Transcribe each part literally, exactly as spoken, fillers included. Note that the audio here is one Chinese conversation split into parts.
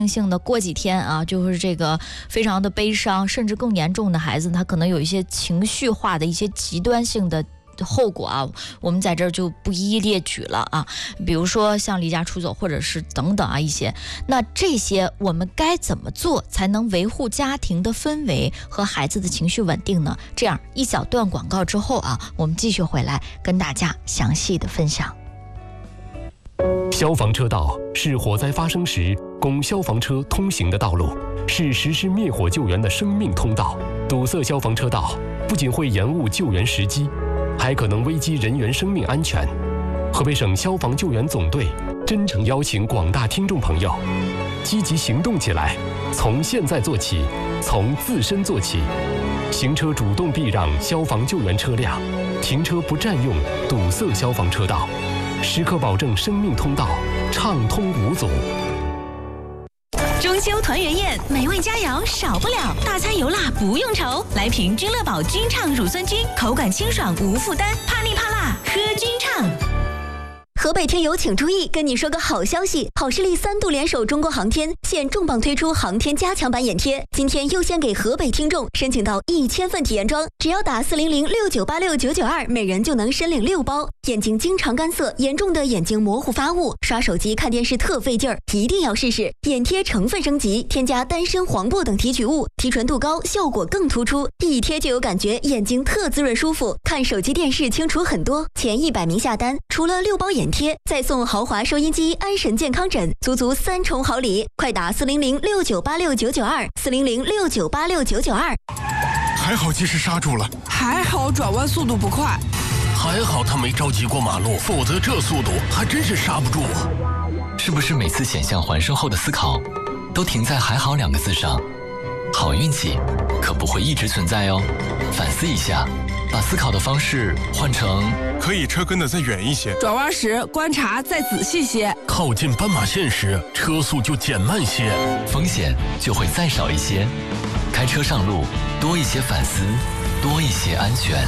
性的过几天啊，就是这个非常的悲伤，甚至更严重的孩子，他可能有一些情绪化的一些极端性的后果啊，我们在这儿就不一一列举了啊。比如说像离家出走，或者是等等啊一些。那这些我们该怎么做才能维护家庭的氛围和孩子的情绪稳定呢？这样一小段广告之后啊，我们继续回来跟大家详细的分享。 消防车道是火灾发生时供消防车通行的道路，是实施灭火救援的生命通道。堵塞消防车道不仅会延误救援时机，还可能危及人员生命安全。河北省消防救援总队真诚邀请广大听众朋友积极行动起来，从现在做起，从自身做起。行车主动避让消防救援车辆，停车不占用堵塞消防车道，时刻保证生命通道畅通无阻。 中秋团圆宴，美味佳肴少不了，大餐油辣不用愁。来瓶君乐宝君畅乳酸菌，口感清爽无负担，怕腻怕辣喝君畅。 河北听友请注意，跟你说个好消息，好视力三度联手中国航天，现重磅推出航天加强版眼贴，今天优先给河北听众申请到一千份体验装，只要打四零零六九八六九九二，每人就能申领六包。眼睛经常干涩，严重的眼睛模糊发雾，刷手机看电视特费劲儿，一定要试试。眼贴成分升级，添加丹参、黄柏等提取物，提纯度高，效果更突出，一贴就有感觉，眼睛特滋润舒服，看手机电视清楚很多。前一百名下单，除了六包眼贴，再送豪华收音机、安神健康枕，足足三重好礼！快打四零零六九八六九九二，四零零六九八六九九二。 还好及时刹住了， 还好转弯速度不快， 还好他没着急过马路，否则这速度还真是刹不住啊！ 是不是每次险象环生后的思考，都停在“还好”两个字上？好运气可不会一直存在哦，反思一下。把思考的方式换成可以车跟得再远一些， 转弯时观察再仔细些， 靠近斑马线时车速就减慢些， 风险就会再少一些。开车上路多一些反思，多一些安全。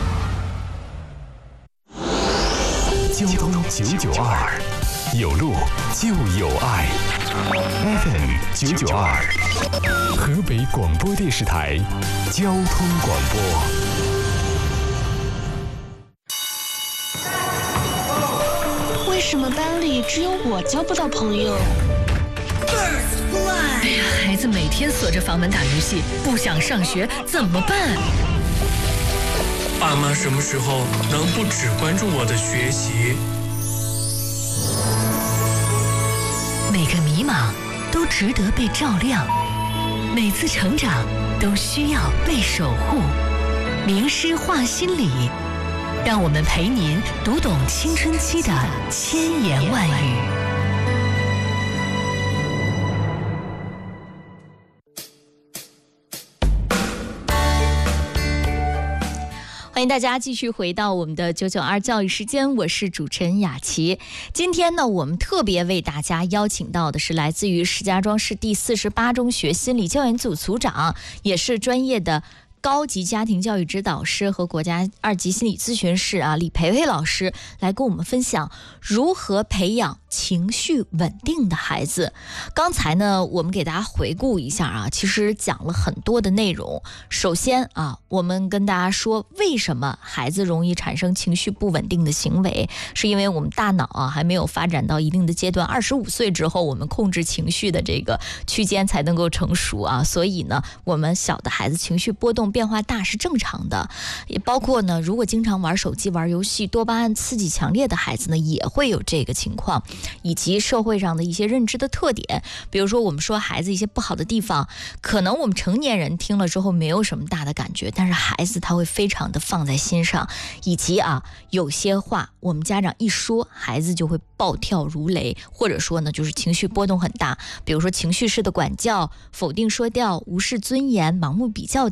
交通九九二，有路就有爱。F M 九九二，河北广播电视台交通广播。 为什么班里只有我交不到朋友？ 哎呀，孩子每天锁着房门打游戏，不想上学怎么办？ 爸妈什么时候能不只关注我的学习？ 每个迷茫都值得被照亮，每次成长都需要被守护。名师话心理，让我们陪您读懂青春期的千言万语。 欢迎大家继续回到我们的九九二教育时间，我是主持人雅琪。今天呢，我们特别为大家邀请到的是来自于石家庄市第四十八中学心理教研组组长，也是专业的高级家庭教育指导师和国家二级心理咨询师啊，李培培老师来跟我们分享如何培养情绪稳定的孩子。刚才呢，我们给大家回顾一下啊，其实讲了很多的内容。首先啊，我们跟大家说，为什么孩子容易产生情绪不稳定的行为，是因为我们大脑啊还没有发展到一定的阶段，二十五岁之后，我们控制情绪的这个区间才能够成熟啊。所以呢，我们小的孩子情绪波动变化大是正常的，也包括呢，如果经常玩手机、玩游戏，多巴胺刺激强烈的孩子呢，也会有这个情况。以及社会上的一些认知的特点，比如说我们说孩子一些不好的地方，可能我们成年人听了之后没有什么大的感觉，但是孩子他会非常的放在心上。以及啊，有些话我们家长一说，孩子就会暴跳如雷，或者说呢，就是情绪波动很大，比如说情绪式的管教、否定说教、无视尊严、盲目比较等等。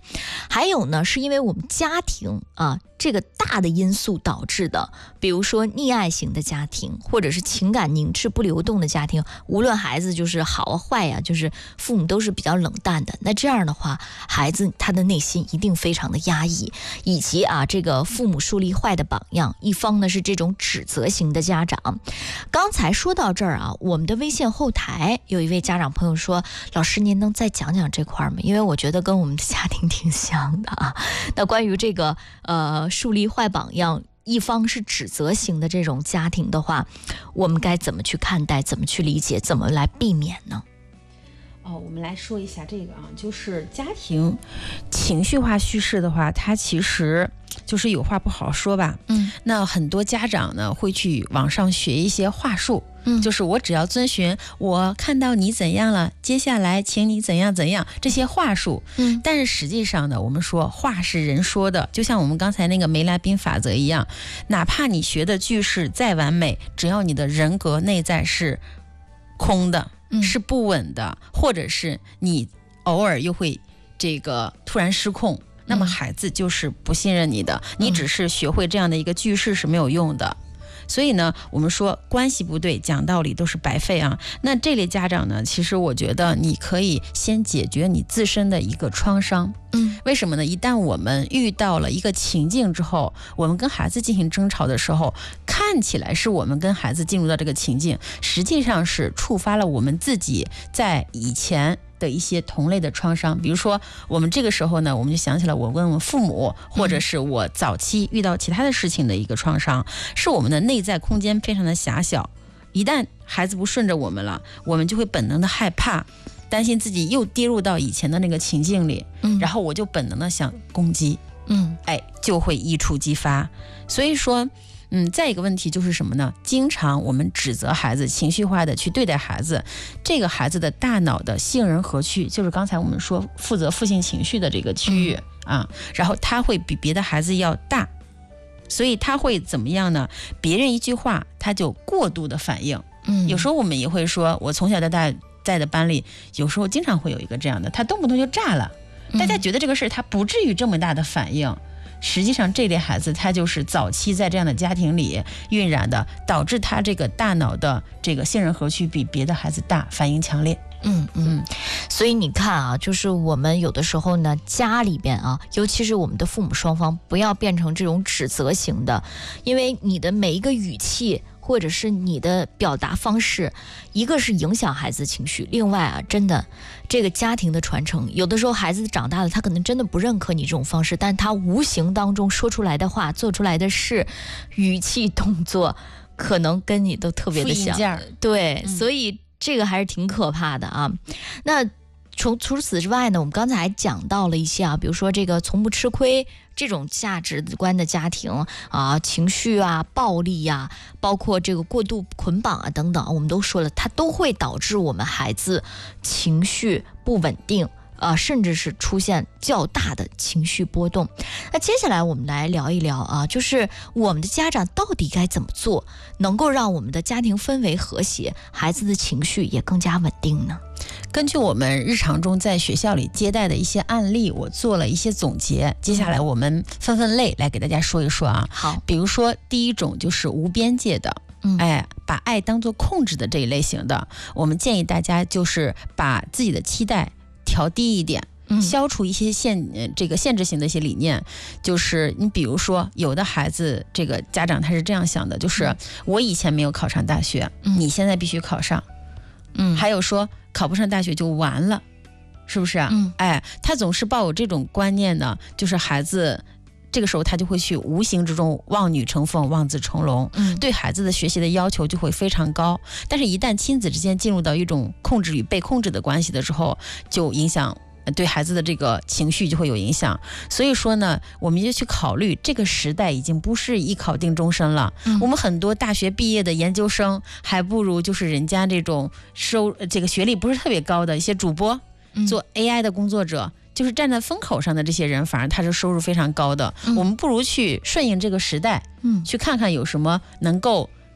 还有呢，是因为我们家庭啊这个大的因素导致的，比如说溺爱型的家庭，或者是情感凝滞不流动的家庭，无论孩子就是好啊坏呀、啊，就是父母都是比较冷淡的，那这样的话，孩子他的内心一定非常的压抑，以及啊这个父母树立坏的榜样，一方呢是这种指责型的家长。刚才说到这儿啊，我们的微信后台有一位家长朋友说，老师您能再讲讲这块吗？因为我觉得跟我们的家庭挺像的啊。那关于这个呃树立坏榜样，一方是指责型的这种家庭的话，我们该怎么去看待，怎么去理解，怎么来避免呢？ 哦，我们来说一下这个啊，就是家庭情绪化叙事的话，它其实就是有话不好说吧。 嗯， 那很多家长呢会去网上学一些话术， 嗯， 就是我只要遵循我看到你怎样了，接下来请你怎样怎样这些话术。 嗯， 但是实际上呢，我们说话是人说的，就像我们刚才那个梅拉宾法则一样，哪怕你学的句式再完美，只要你的人格内在是空的，是不稳的，或者是你偶尔又会这个突然失控，那么孩子就是不信任你的，你只是学会这样的一个句式是没有用的。所以呢，我们说关系不对，讲道理都是白费啊。那这类家长呢，其实我觉得你可以先解决你自身的一个创伤。 嗯， 为什么呢？一旦我们遇到了一个情境之后，我们跟孩子进行争吵的时候，看起来是我们跟孩子进入到这个情境，实际上是触发了我们自己在以前的一些同类的创伤。比如说我们这个时候呢，我们就想起了我跟我们父母，或者是我早期遇到其他的事情的一个创伤，是我们的内在空间非常的狭小，一旦孩子不顺着我们了，我们就会本能的害怕，担心自己又跌入到以前的那个情境里， 嗯， 然后我就本能的想攻击， 嗯， 哎，就会一触即发。所以说嗯，再一个问题就是什么呢？经常我们指责孩子，情绪化的去对待孩子，这个孩子的大脑的杏仁核区，就是刚才我们说负责负性情绪的这个区域、嗯、啊，然后他会比别的孩子要大，所以他会怎么样呢？别人一句话他就过度的反应。 嗯， 有时候我们也会说，我从小到大在的班里，有时候经常会有一个这样的，他动不动就炸了，大家觉得这个事他不至于这么大的反应。实际上这类孩子他就是早期在这样的家庭里晕染的，导致他这个大脑的这个杏仁核区比别的孩子大，反应强烈。 嗯嗯，所以你看啊，就是我们有的时候呢，家里边啊，尤其是我们的父母双方，不要变成这种指责型的，因为你的每一个语气或者是你的表达方式，一个是影响孩子情绪，另外啊，真的这个家庭的传承，有的时候孩子长大了，他可能真的不认可你这种方式，但他无形当中说出来的话、做出来的事、语气、动作，可能跟你都特别的像。对、嗯，所以这个还是挺可怕的啊。那除除此之外呢，我们刚才还讲到了一些啊，比如说这个从不吃亏这种价值观的家庭啊，情绪啊、暴力呀、啊，包括这个过度捆绑啊等等，我们都说了，它都会导致我们孩子情绪不稳定。呃，甚至是出现较大的情绪波动。那接下来我们来聊一聊啊，就是我们的家长到底该怎么做，能够让我们的家庭氛围和谐，孩子的情绪也更加稳定呢？ 根据我们日常中在学校里接待的一些案例，我做了一些总结。接下来我们分分类来给大家说一说啊。 好， 比如说第一种就是无边界的。 嗯， 哎，把爱当作控制的这一类型的，我们建议大家就是把自己的期待调低一点，消除一些限、呃、这个限制性的一些理念。就是你比如说，有的孩子这个家长他是这样想的，就是、嗯、我以前没有考上大学、嗯、你现在必须考上。嗯，还有说考不上大学就完了，是不是啊？ 嗯， 哎，他总是抱有这种观念呢，就是孩子这个时候他就会去无形之中望女成凤、望子成龙， 嗯， 对孩子的学习的要求就会非常高。但是一旦亲子之间进入到一种控制与被控制的关系的时候，就影响对孩子的这个情绪就会有影响。所以说呢，我们就去考虑，这个时代已经不是一考定终身了、嗯、我们很多大学毕业的研究生还不如就是人家这种收这个学历不是特别高的一些主播、嗯、做 A I 的工作者，就是站在风口上的这些人，反而他是收入非常高的、嗯、我们不如去顺应这个时代， 嗯， 去看看有什么能够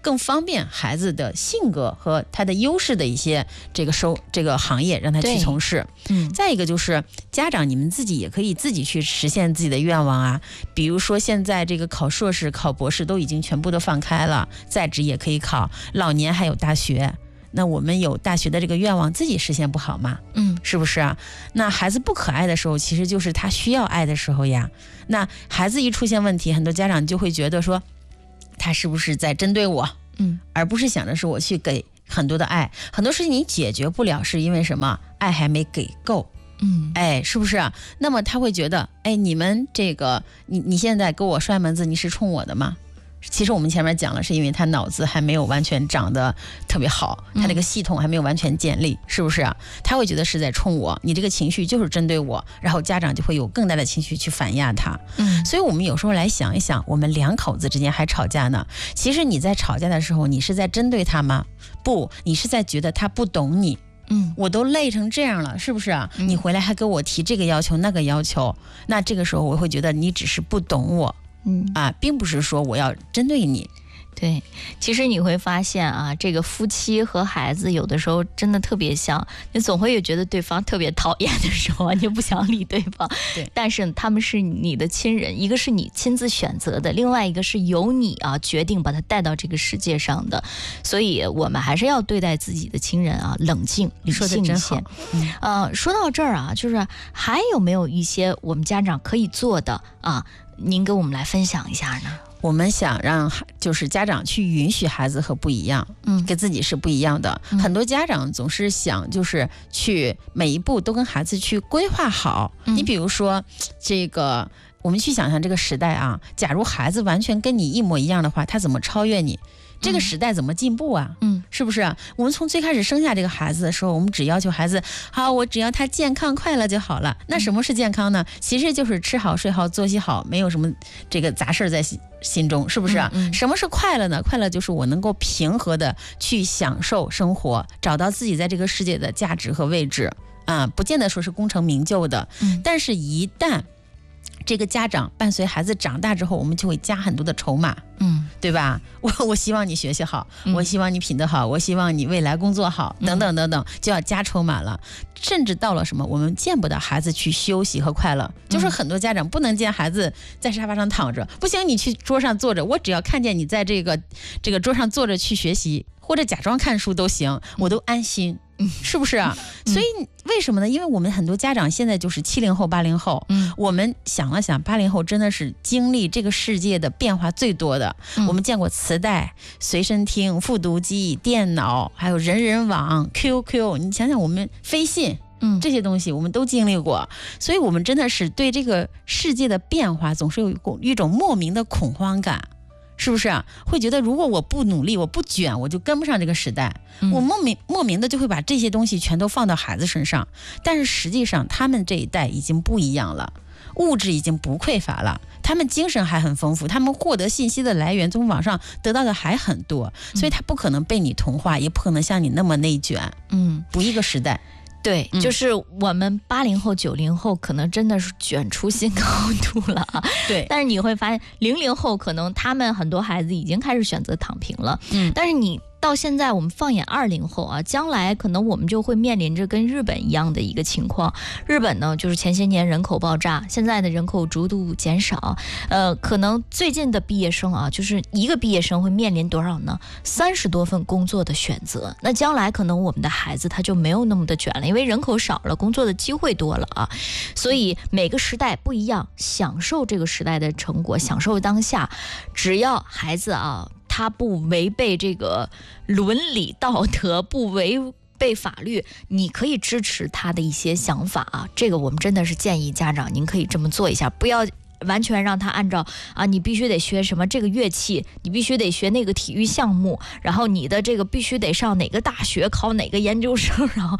更方便孩子的性格和他的优势的一些这个收这个行业让他去从事。 嗯， 再一个就是家长你们自己也可以自己去实现自己的愿望啊，比如说现在这个考硕士考博士都已经全部都放开了，在职也可以考，老年还有大学，那我们有大学的这个愿望自己实现不好吗？ 嗯， 是不是啊？那孩子不可爱的时候，其实就是他需要爱的时候呀。那孩子一出现问题，很多家长就会觉得说他是不是在针对我， 嗯， 而不是想着是我去给很多的爱。很多事情你解决不了，是因为什么？爱还没给够。 嗯， 哎，是不是啊？那么他会觉得，哎，你们这个，你你现在给我摔门子，你是冲我的吗？其实我们前面讲了，是因为他脑子还没有完全长得特别好，他这个系统还没有完全建立，是不是啊？他会觉得是在冲我，你这个情绪就是针对我，然后家长就会有更大的情绪去反压他。 嗯， 所以我们有时候来想一想，我们两口子之间还吵架呢，其实你在吵架的时候，你是在针对他吗？不，你是在觉得他不懂你。 嗯， 我都累成这样了，是不是啊？ 嗯、 你回来还给我提这个要求那个要求，那这个时候我会觉得你只是不懂我。 嗯啊，并不是说我要针对你。 对，其实你会发现啊，这个夫妻和孩子有的时候真的特别像，你总会有觉得对方特别讨厌的时候，你就不想理对方。 对， 但是他们是你的亲人，一个是你亲自选择的，另外一个是由你啊决定把他带到这个世界上的。所以我们还是要对待自己的亲人啊，冷静理性一些。 嗯、 呃，说到这儿啊，就是还有没有一些我们家长可以做的啊？您跟我们来分享一下呢？ 我们想让就是家长去允许孩子和不一样， 嗯， 跟自己是不一样的。 嗯、 很多家长总是想就是去每一步都跟孩子去规划好。 嗯、 你比如说这个，我们去想象这个时代啊，假如孩子完全跟你一模一样的话，他怎么超越你？这个时代怎么进步啊？ 嗯， 是不是啊？我们从最开始生下这个孩子的时候，我们只要求孩子好，我只要他健康快乐就好了。那什么是健康呢？其实就是吃好睡好作息好，没有什么这个杂事在心中，是不是啊？ 嗯嗯、 什么是快乐呢？快乐就是我能够平和的去享受生活，找到自己在这个世界的价值和位置啊，不见得说是功成名就的， 嗯、 但是一旦这个家长伴随孩子长大之后，我们就会加很多的筹码， 嗯， 对吧？我我希望你学习好， 嗯、 我希望你品德好，我希望你未来工作好，等等等等，就要加筹码了。甚至到了什么，我们见不到孩子去休息和快乐， 嗯、 就是很多家长不能见孩子在沙发上躺着，不行，你去桌上坐着，我只要看见你在这个这个桌上坐着去学习，或者假装看书都行，我都安心。是不是啊？ 嗯、 所以为什么呢？因为我们很多家长现在就是七零后、八零后， 嗯， 我们想了想，八零后真的是经历这个世界的变化最多的。 嗯、 我们见过磁带、随身听、复读机、电脑，还有人人网、Q Q， 你想想我们飞信， 嗯， 这些东西我们都经历过，所以我们真的是对这个世界的变化总是有一种莫名的恐慌感。是不是啊？会觉得如果我不努力，我不卷，我就跟不上这个时代。 嗯、 我莫名莫名的就会把这些东西全都放到孩子身上。但是实际上，他们这一代已经不一样了，物质已经不匮乏了，他们精神还很丰富，他们获得信息的来源从网上得到的还很多，所以他不可能被你同化，也不可能像你那么内卷。 嗯， 不一个时代。 对，就是我们八零后、九零后可能真的是卷出新高度了啊。 对， 但是你会发现，零零后可能他们很多孩子已经开始选择躺平了。 嗯， 但是你到现在，我们放眼二零后啊，将来可能我们就会面临着跟日本一样的一个情况。日本呢，就是前些年人口爆炸，现在的人口逐度减少。呃，可能最近的毕业生啊，就是一个毕业生会面临多少呢？三十多份工作的选择。那将来可能我们的孩子他就没有那么的卷了，因为人口少了，工作的机会多了啊。所以每个时代不一样，享受这个时代的成果，享受当下。只要孩子啊，他不违背这个伦理道德，不违背法律，你可以支持他的一些想法啊。这个我们真的是建议家长您可以这么做一下，不要完全让他按照啊，你必须得学什么这个乐器，你必须得学那个体育项目，然后你的这个必须得上哪个大学考哪个研究生，然后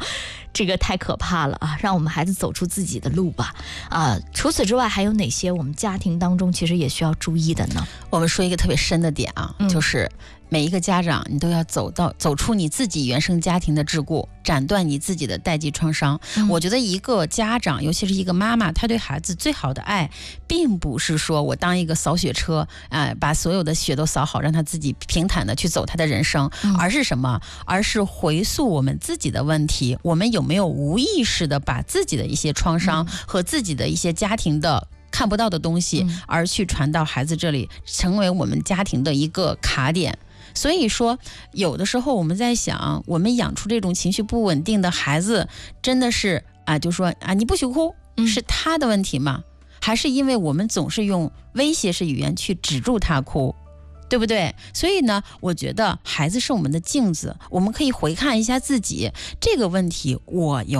这个太可怕了啊！让我们孩子走出自己的路吧。啊，除此之外还有哪些我们家庭当中其实也需要注意的呢？ 我们说一个特别深的点啊，嗯、就是每一个家长你都要走到走出你自己原生家庭的桎梏，斩断你自己的代际创伤。嗯、我觉得一个家长，尤其是一个妈妈，她对孩子最好的爱，并不是说我当一个扫雪车，呃，把所有的雪都扫好，让他自己平坦的去走他的人生，嗯、而是什么？而是回溯我们自己的问题，我们有没有无意识的把自己的一些创伤和自己的一些家庭的看不到的东西，嗯、而去传到孩子这里，成为我们家庭的一个卡点。所以说有的时候我们在想，我们养出这种情绪不稳定的孩子，真的是啊，就说啊你不许哭，嗯、是他的问题吗？还是因为我们总是用威胁式语言去止住他哭，对不对？所以呢，我觉得孩子是我们的镜子，我们可以回看一下自己这个问题，我有